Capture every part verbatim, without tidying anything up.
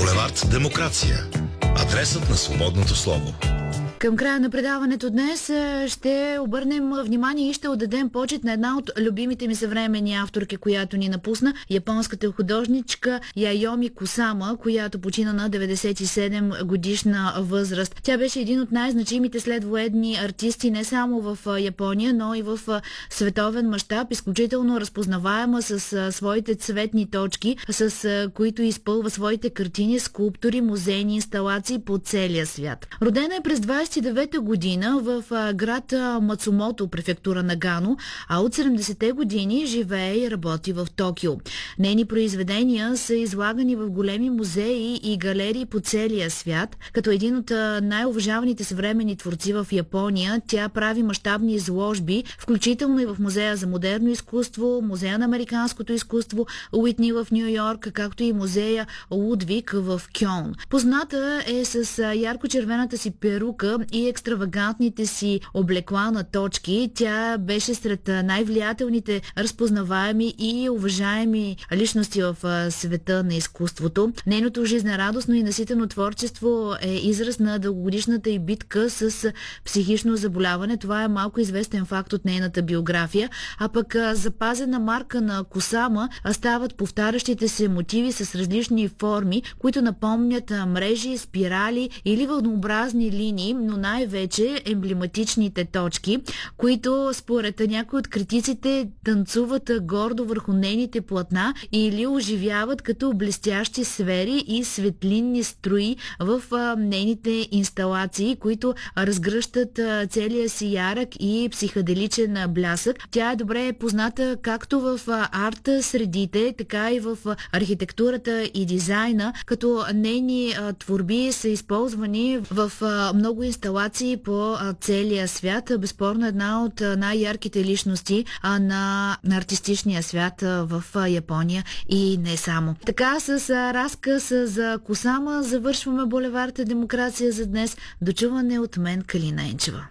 Булевард Демокрация. Адресът на свободното слово. Към края на предаването днес ще обърнем внимание и ще отдадем почет на една от любимите ми съвременни авторки, която ни напусна, японската художничка Яйоми Кусама, която почина на деветдесет и седем годишна възраст. Тя беше един от най-значимите следвоенни артисти не само в Япония, но и в световен мащаб, изключително разпознаваема с своите цветни точки, с които изпълва своите картини, скулптури, музейни инсталации по целия свят. Родена е през двадесет и девета година в град Мацумото, префектура Нагано, а от седемдесетте години живее и работи в Токио. Нейни произведения са излагани в големи музеи и галерии по целия свят. Като един от най-уважаваните съвременни творци в Япония, тя прави мащабни изложби, включително и в Музея за модерно изкуство, Музея на американското изкуство Уитни в Ню Йорк, както и Музея Лудвиг в Кьолн. Позната е с ярко-червената си перука и екстравагантните си облекла на точки. Тя беше сред най-влиятелните, разпознаваеми и уважаеми личности в света на изкуството. Нейното жизнерадостно и наситено творчество е израз на дългогодишната й битка с психично заболяване. Това е малко известен факт от нейната биография, а пък запазена марка на Кусама стават повтарящите се мотиви с различни форми, които напомнят мрежи, спирали или вълнообразни линии, но най-вече емблематичните точки, които според някои от критиците танцуват гордо върху нейните платна или оживяват като блестящи сфери и светлинни струи в а, нейните инсталации, които разгръщат а, целия си ярък и психоделичен блясък. Тя е добре позната както в а, арта средите, така и в а, архитектурата и дизайна, като нейни а, творби са използвани в а, много инсталации по а, целия свят. Безспорно една от а, най-ярките личности а, на, на артистичния свят а, в а, Япония и не само. Така с а, разказ за Кусама завършваме Булевард Демокрация за днес. Дочуване от мен, Калина Енчева.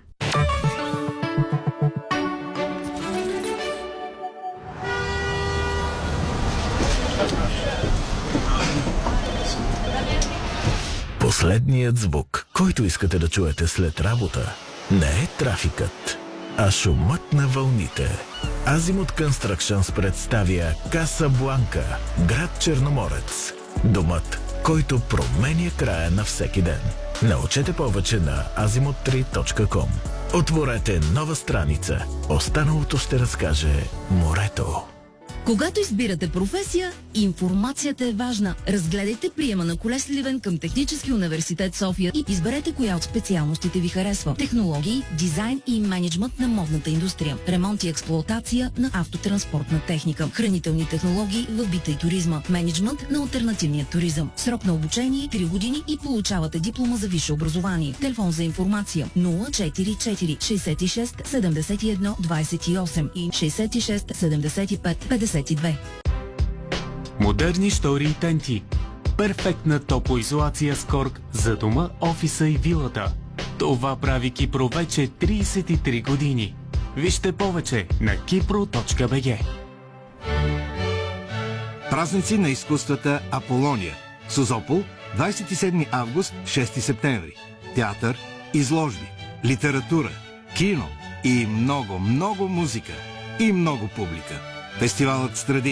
Последният звук, който искате да чуете след работа, не е трафикът, а шумът на вълните. Азимут Constructions представя Касабланка, град Черноморец. Домът, който променя края на всеки ден. Научете повече на азимут три точка ком. Отворете нова страница. Останалото ще разкаже морето. Когато избирате професия, информацията е важна. Разгледайте приема на колеж Сливен към Технически университет София и изберете коя от специалностите ви харесва. Технологии, дизайн и мениджмънт на модната индустрия, ремонт и експлоатация на автотранспортна техника, хранителни технологии в бита и туризма, мениджмънт на алтернативния туризъм. Срок на обучение три години и получавате диплома за висше образование. Телефон за информация нула четири четири шестдесет и шест седемдесет и едно двадесет и осем и шестдесет и шест седемдесет и пет петдесет и две. Модерни штори и тенти. Перфектна топлоизолация с корк за дома, офиса и вилата. Това прави Кипро вече тридесет и три години. Вижте повече на кипро точка би джи. Празници на изкуствата Аполония. Созопол, двадесет и седми август – шести септември. Театър, изложби, литература, кино и много, много музика. И много публика. Фестивалът с традиции